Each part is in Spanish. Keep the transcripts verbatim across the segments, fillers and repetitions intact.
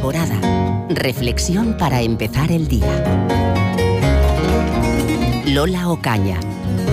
Alborada. Reflexión para empezar el día. Lola Ocaña.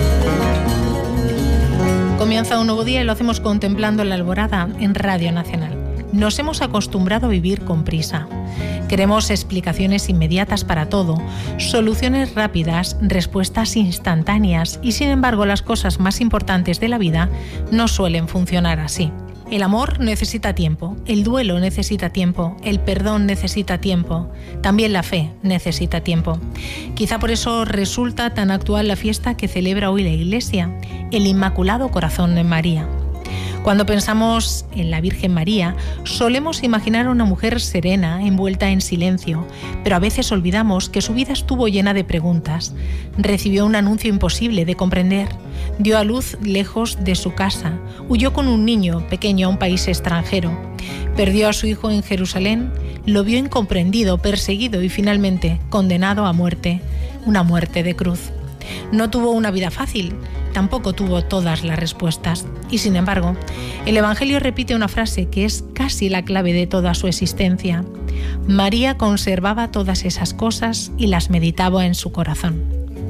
Comienza un nuevo día y lo hacemos contemplando la alborada en Radio Nacional. Nos hemos acostumbrado a vivir con prisa. Queremos explicaciones inmediatas para todo, soluciones rápidas, respuestas instantáneas y, sin embargo, las cosas más importantes de la vida no suelen funcionar así. El amor necesita tiempo, el duelo necesita tiempo, el perdón necesita tiempo, también la fe necesita tiempo. Quizá por eso resulta tan actual la fiesta que celebra hoy la Iglesia, el Inmaculado Corazón de María. Cuando pensamos en la Virgen María, solemos imaginar a una mujer serena, envuelta en silencio, pero a veces olvidamos que su vida estuvo llena de preguntas. Recibió un anuncio imposible de comprender, dio a luz lejos de su casa, huyó con un niño pequeño a un país extranjero, perdió a su hijo en Jerusalén, lo vio incomprendido, perseguido y finalmente condenado a muerte, una muerte de cruz. No tuvo una vida fácil, tampoco tuvo todas las respuestas. Y sin embargo, el Evangelio repite una frase que es casi la clave de toda su existencia. María conservaba todas esas cosas y las meditaba en su corazón.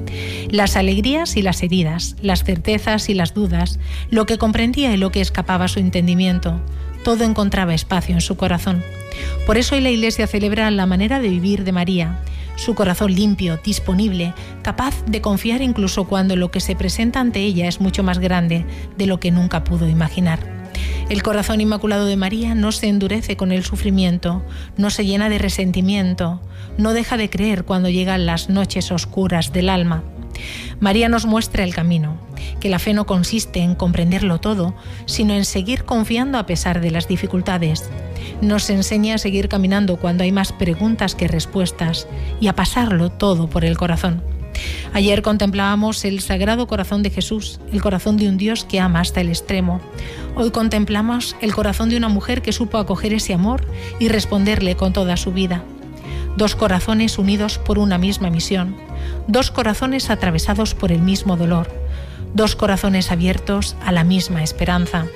Las alegrías y las heridas, las certezas y las dudas, lo que comprendía y lo que escapaba a su entendimiento, todo encontraba espacio en su corazón. Por eso hoy la Iglesia celebra la manera de vivir de María, su corazón limpio, disponible, capaz de confiar incluso cuando lo que se presenta ante ella es mucho más grande de lo que nunca pudo imaginar. El corazón inmaculado de María no se endurece con el sufrimiento, no se llena de resentimiento, no deja de creer cuando llegan las noches oscuras del alma. María nos muestra el camino, que la fe no consiste en comprenderlo todo, sino en seguir confiando a pesar de las dificultades. Nos enseña a seguir caminando cuando hay más preguntas que respuestas y a pasarlo todo por el corazón. Ayer contemplábamos el Sagrado Corazón de Jesús, el corazón de un Dios que ama hasta el extremo. Hoy contemplamos el corazón de una mujer que supo acoger ese amor y responderle con toda su vida. Dos corazones unidos por una misma misión, dos corazones atravesados por el mismo dolor, dos corazones abiertos a la misma esperanza.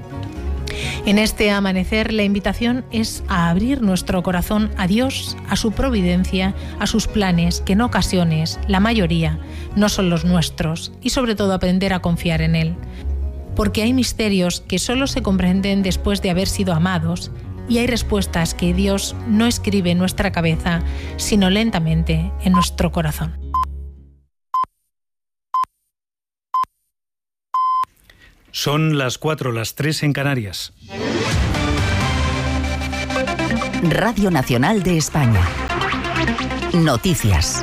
En este amanecer, la invitación es a abrir nuestro corazón a Dios, a su providencia, a sus planes, que en ocasiones, la mayoría, no son los nuestros, y sobre todo aprender a confiar en Él. Porque hay misterios que solo se comprenden después de haber sido amados, y hay respuestas que Dios no escribe en nuestra cabeza, sino lentamente en nuestro corazón. Son las cuatro, las tres en Canarias. Radio Nacional de España. Noticias.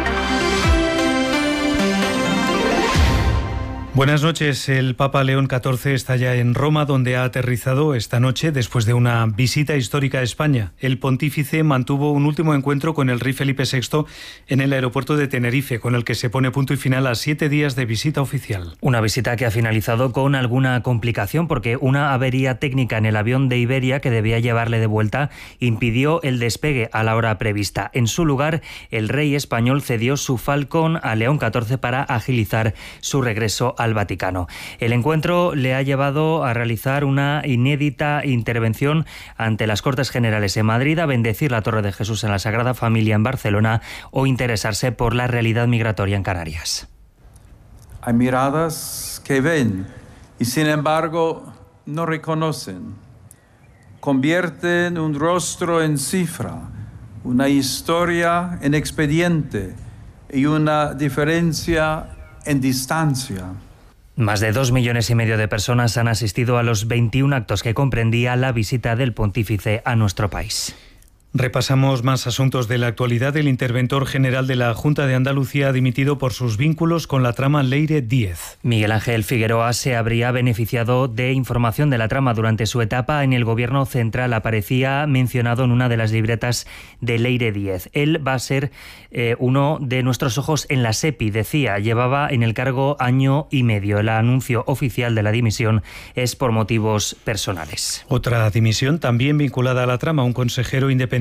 Buenas noches. El Papa León catorce está ya en Roma, donde ha aterrizado esta noche después de una visita histórica a España. El pontífice mantuvo un último encuentro con el rey Felipe sexto en el aeropuerto de Tenerife, con el que se pone punto y final a siete días de visita oficial. Una visita que ha finalizado con alguna complicación, porque una avería técnica en el avión de Iberia que debía llevarle de vuelta impidió el despegue a la hora prevista. En su lugar, el rey español cedió su Falcon a León catorce para agilizar su regreso a al Vaticano. El encuentro le ha llevado a realizar una inédita intervención ante las Cortes Generales en Madrid, a bendecir la Torre de Jesús en la Sagrada Familia en Barcelona o interesarse por la realidad migratoria en Canarias. Hay miradas que ven y sin embargo no reconocen. Convierten un rostro en cifra, una historia en expediente y una diferencia en distancia. Más de dos millones y medio de personas han asistido a los veintiún actos que comprendía la visita del pontífice a nuestro país. Repasamos más asuntos de la actualidad. El interventor general de la Junta de Andalucía ha dimitido por sus vínculos con la trama Leire diez. Miguel Ángel Figueroa se habría beneficiado de información de la trama durante su etapa en el Gobierno central. Aparecía mencionado en una de las libretas de Leire diez. Él va a ser eh, uno de nuestros ojos en la SEPI, decía. Llevaba en el cargo año y medio. El anuncio oficial de la dimisión es por motivos personales. Otra dimisión también vinculada a la trama. Un consejero independiente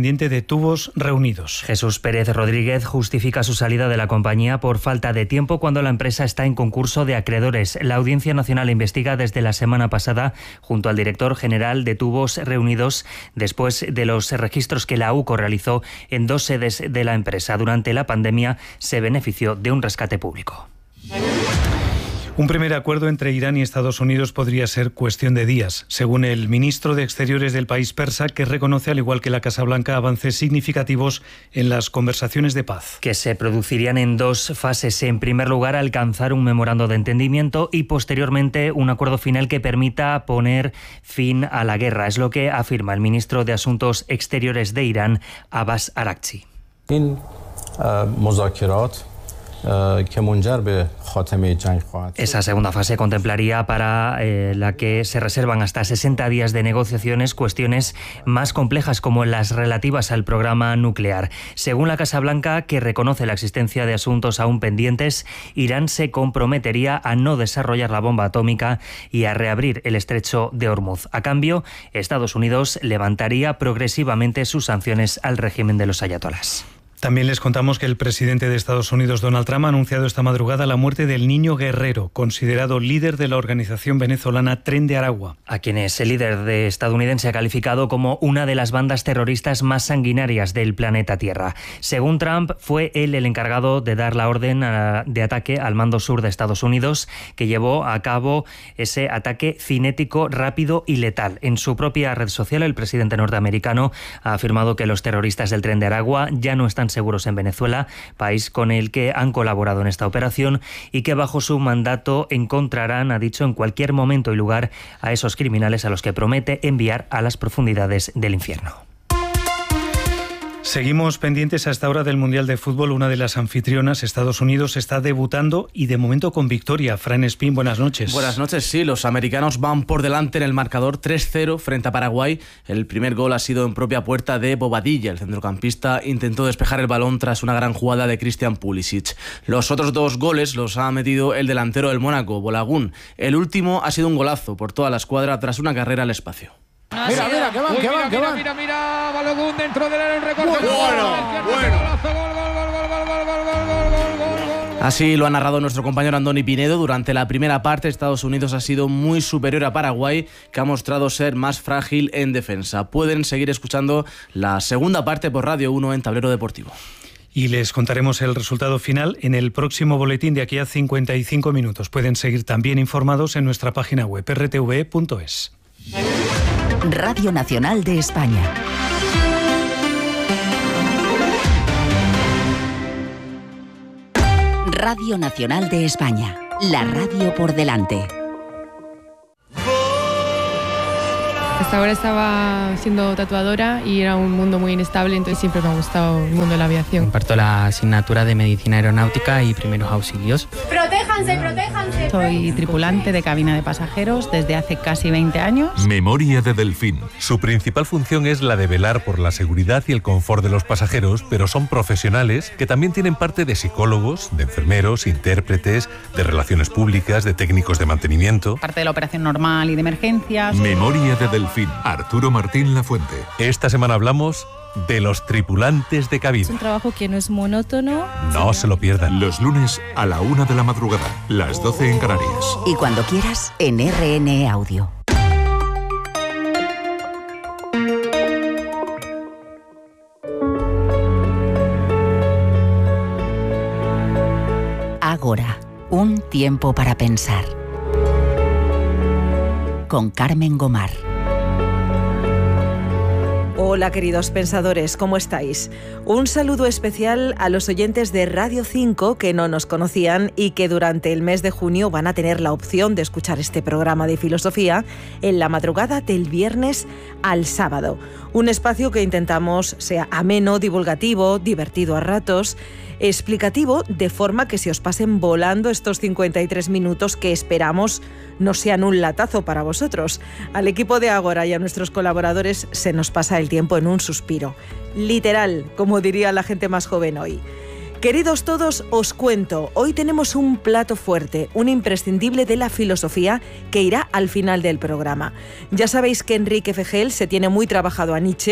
independiente de Tubos Reunidos. Jesús Pérez Rodríguez justifica su salida de la compañía por falta de tiempo cuando la empresa está en concurso de acreedores. La Audiencia Nacional investiga desde la semana pasada junto al director general de Tubos Reunidos después de los registros que la U C O realizó en dos sedes de la empresa. Durante la pandemia se benefició de un rescate público. Un primer acuerdo entre Irán y Estados Unidos podría ser cuestión de días, según el ministro de Exteriores del país persa, que reconoce, al igual que la Casa Blanca, avances significativos en las conversaciones de paz. Que se producirían en dos fases. En primer lugar, alcanzar un memorando de entendimiento y, posteriormente, un acuerdo final que permita poner fin a la guerra. Es lo que afirma el ministro de Asuntos Exteriores de Irán, Abbas Araghchi. Esa segunda fase contemplaría para eh, la que se reservan hasta sesenta días de negociaciones cuestiones más complejas como las relativas al programa nuclear. Según la Casa Blanca, que reconoce la existencia de asuntos aún pendientes, Irán se comprometería a no desarrollar la bomba atómica y a reabrir el estrecho de Hormuz. A cambio, Estados Unidos levantaría progresivamente sus sanciones al régimen de los ayatolás. También les contamos que el presidente de Estados Unidos, Donald Trump, ha anunciado esta madrugada la muerte del niño Guerrero, considerado líder de la organización venezolana Tren de Aragua. A quienes el líder de estadounidense ha calificado como una de las bandas terroristas más sanguinarias del planeta Tierra. Según Trump, fue él el encargado de dar la orden de ataque al mando sur de Estados Unidos, que llevó a cabo ese ataque cinético, rápido y letal. En su propia red social, el presidente norteamericano ha afirmado que los terroristas del Tren de Aragua ya no están seguros en Venezuela, país con el que han colaborado en esta operación, y que bajo su mandato encontrarán, ha dicho, en cualquier momento y lugar a esos criminales a los que promete enviar a las profundidades del infierno. Seguimos pendientes a esta hora del Mundial de Fútbol. Una de las anfitrionas, Estados Unidos, está debutando y de momento con victoria. Fran Espín, buenas noches. Buenas noches, sí, los americanos van por delante en el marcador tres cero frente a Paraguay. El primer gol ha sido en propia puerta de Bobadilla. El centrocampista intentó despejar el balón tras una gran jugada de Christian Pulisic. Los otros dos goles los ha metido el delantero del Mónaco, Bolagun. El último ha sido un golazo por toda la escuadra tras una carrera al espacio. No mira, mira, que van, Uy, que van, mira, que van. Mira, mira, mira, Balogun dentro del área, un recorte. Bueno, bueno, bueno. Así lo ha narrado nuestro compañero Andoni Pinedo. Durante la primera parte, Estados Unidos ha sido muy superior a Paraguay, que ha mostrado ser más frágil en defensa. Pueden seguir escuchando la segunda parte por Radio uno en Tablero Deportivo. Y les contaremos el resultado final en el próximo boletín de aquí a cincuenta y cinco minutos. Pueden seguir también informados en nuestra página web erre te ve punto es. Radio Nacional de España. Radio Nacional de España. La radio por delante. Hasta ahora estaba siendo tatuadora y era un mundo muy inestable, entonces siempre me ha gustado el mundo de la aviación. Imparto la asignatura de Medicina Aeronáutica y Primeros Auxilios. ¡Protéjanse, protéjanse! Soy tripulante de cabina de pasajeros desde hace casi veinte años. Memoria de Delfín. Su principal función es la de velar por la seguridad y el confort de los pasajeros, pero son profesionales que también tienen parte de psicólogos, de enfermeros, intérpretes, de relaciones públicas, de técnicos de mantenimiento. Parte de la operación normal y de emergencias. Memoria de Delfín. Arturo Martín Lafuente. Esta semana hablamos de los tripulantes de cabina. Es un trabajo que no es monótono. No se lo pierdan. Los lunes a la una de la madrugada, las doce en Canarias. Y cuando quieras, en erre ene Audio. Ágora, un tiempo para pensar. Con Carmen Gomar. Hola queridos pensadores, ¿cómo estáis? Un saludo especial a los oyentes de Radio cinco que no nos conocían y que durante el mes de junio van a tener la opción de escuchar este programa de filosofía en la madrugada del viernes al sábado. Un espacio que intentamos sea ameno, divulgativo, divertido a ratos, explicativo, de forma que se os pasen volando estos cincuenta y tres minutos que esperamos no sean un latazo para vosotros. Al equipo de Ágora y a nuestros colaboradores se nos pasa el tiempo en un suspiro. Literal, como diría la gente más joven hoy. Queridos todos, os cuento, hoy tenemos un plato fuerte, un imprescindible de la filosofía que irá al final del programa. Ya sabéis que Enrique Fejel se tiene muy trabajado a Nietzsche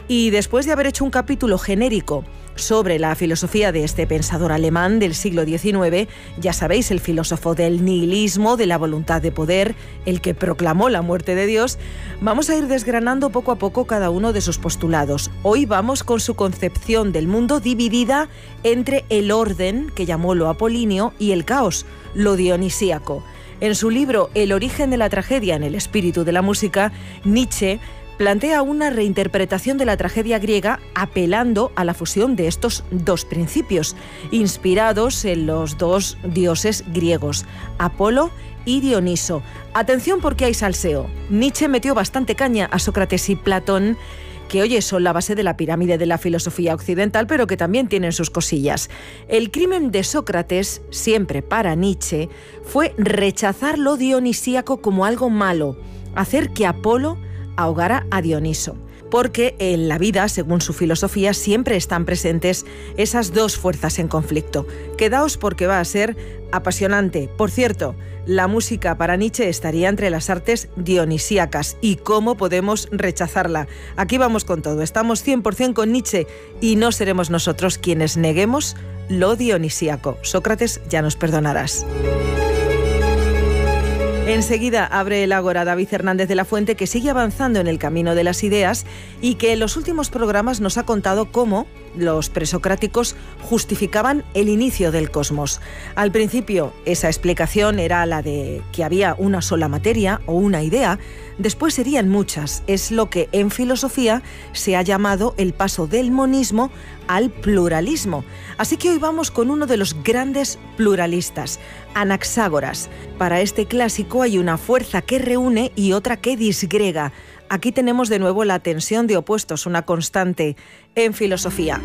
Y después de haber hecho un capítulo genérico sobre la filosofía de este pensador alemán del siglo diecinueve, ya sabéis, el filósofo del nihilismo, de la voluntad de poder, el que proclamó la muerte de Dios, vamos a ir desgranando poco a poco cada uno de sus postulados. Hoy vamos con su concepción del mundo dividida entre el orden, que llamó lo apolíneo, y el caos, lo dionisíaco. En su libro El origen de la tragedia en el espíritu de la música, Nietzsche plantea una reinterpretación de la tragedia griega apelando a la fusión de estos dos principios, inspirados en los dos dioses griegos, Apolo y Dioniso. Atención porque hay salseo. Nietzsche metió bastante caña a Sócrates y Platón, que oye, son la base de la pirámide de la filosofía occidental, pero que también tienen sus cosillas. El crimen de Sócrates, siempre para Nietzsche, fue rechazar lo dionisíaco como algo malo, hacer que Apolo ahogara a Dioniso. Porque en la vida, según su filosofía, siempre están presentes esas dos fuerzas en conflicto. Quedaos porque va a ser apasionante. Por cierto, la música para Nietzsche estaría entre las artes dionisíacas. ¿Y cómo podemos rechazarla? Aquí vamos con todo. Estamos cien por ciento con Nietzsche y no seremos nosotros quienes neguemos lo dionisíaco. Sócrates, ya nos perdonarás. Enseguida abre el ágora David Hernández de la Fuente, que sigue avanzando en el camino de las ideas y que en los últimos programas nos ha contado cómo los presocráticos justificaban el inicio del cosmos. Al principio, esa explicación era la de que había una sola materia o una idea. Después serían muchas. Es lo que en filosofía se ha llamado el paso del monismo al pluralismo. Así que hoy vamos con uno de los grandes pluralistas, Anaxágoras. Para este clásico hay una fuerza que reúne y otra que disgrega. Aquí tenemos de nuevo la tensión de opuestos, una constante en filosofía.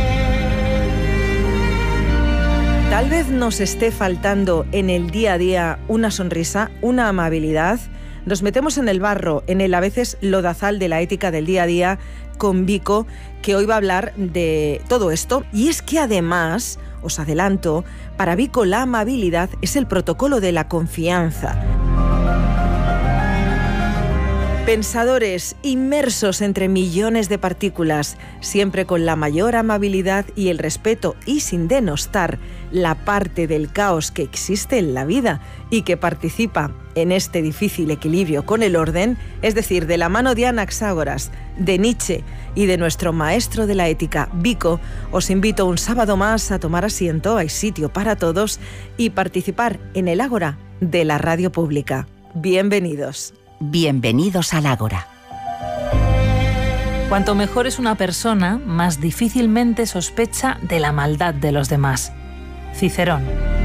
Tal vez nos esté faltando en el día a día una sonrisa, una amabilidad. Nos metemos en el barro, en el a veces lodazal de la ética del día a día, con Vico, que hoy va a hablar de todo esto. Y es que además, os adelanto, para Vico la amabilidad es el protocolo de la confianza. Pensadores inmersos entre millones de partículas, siempre con la mayor amabilidad y el respeto y sin denostar la parte del caos que existe en la vida y que participa en este difícil equilibrio con el orden, es decir, de la mano de Anaxágoras, de Nietzsche y de nuestro maestro de la ética, Vico, os invito un sábado más a tomar asiento, hay sitio para todos, y participar en el ágora de la radio pública. Bienvenidos. Bienvenidos al ágora. Cuanto mejor es una persona, más difícilmente sospecha de la maldad de los demás. Cicerón.